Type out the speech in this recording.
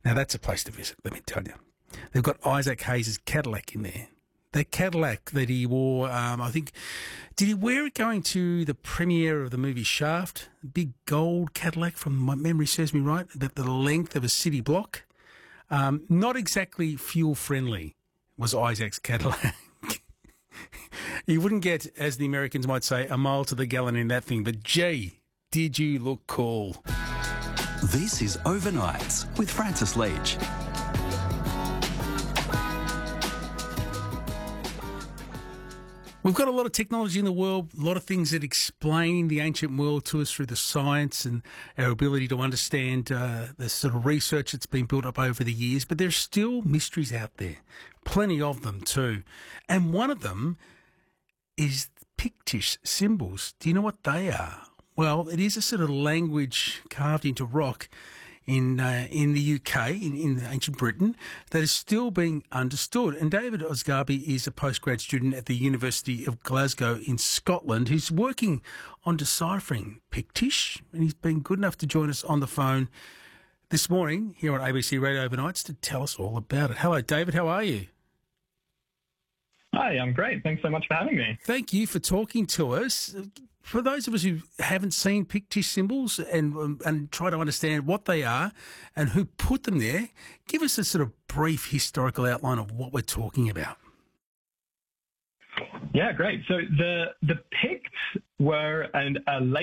Now, that's a place to visit, let me tell you. They've got Isaac Hayes' Cadillac in there. That Cadillac that he wore, I think, did he wear it going to the premiere of the movie Shaft? Big gold Cadillac, from my memory serves me right, the length of a city block. Not exactly fuel-friendly was Isaac's Cadillac. You wouldn't get, as the Americans might say, a mile to the gallon in that thing, but gee, did you look cool. This is Overnights with Francis Leach. We've got a lot of technology in the world, a lot of things that explain the ancient world to us through the science and our ability to understand the sort of research that's been built up over the years. But there's still mysteries out there, plenty of them too. And one of them is Pictish symbols. Do you know what they are? Well, it is a sort of language carved into rock in the UK, in ancient Britain, that is still being understood. And David Osgarby is a postgrad student at the University of Glasgow in Scotland who's working on deciphering Pictish, and he's been good enough to join us on the phone this morning here on ABC Radio Overnights to tell us all about it. Hello, David. How are you? Hi, I'm great. Thanks so much for having me. Thank you for talking to us. For those of us who haven't seen Pictish symbols and try to understand what they are and who put them there, give us a sort of brief historical outline of what we're talking about. Yeah, great. So the Picts were a late